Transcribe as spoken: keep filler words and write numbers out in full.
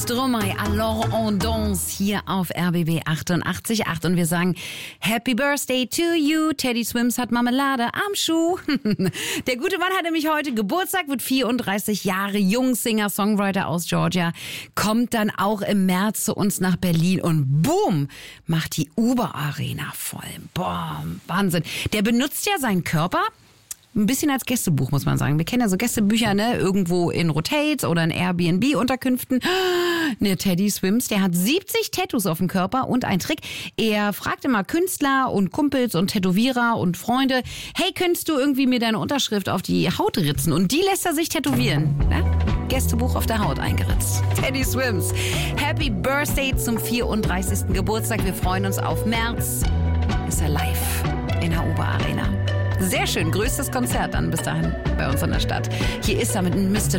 Stromae, alors on danse hier auf R B B achtundachtzig Komma acht und wir sagen Happy Birthday to you. Teddy Swims hat Marmelade am Schuh. Der gute Mann hat nämlich heute Geburtstag, wird vierunddreißig Jahre jung, Singer, Songwriter aus Georgia, kommt dann auch im März zu uns nach Berlin und boom, macht die Uber Arena voll. Boah, Wahnsinn. Der benutzt ja seinen Körper ein bisschen als Gästebuch, muss man sagen. Wir kennen ja so Gästebücher, ne? Irgendwo in Rotates oder in Airbnb-Unterkünften. Ne, Teddy Swims, der hat siebzig Tattoos auf dem Körper und ein Trick. Er fragt immer Künstler und Kumpels und Tätowierer und Freunde, hey, könntest du irgendwie mir deine Unterschrift auf die Haut ritzen? Und die lässt er sich tätowieren. Ne? Gästebuch auf der Haut eingeritzt. Teddy Swims, Happy Birthday zum vierunddreißigsten Geburtstag. Wir freuen uns auf März. Ist er live in der Uber Arena. Sehr schön, größtes Konzert dann bis dahin bei uns in der Stadt. Hier ist er mit Mister